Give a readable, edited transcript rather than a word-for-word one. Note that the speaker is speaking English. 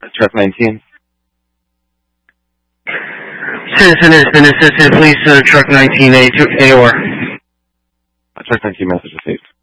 Truck 19. Citizen has been assisted. Please, Truck 19A to AOR. Truck 19 message received.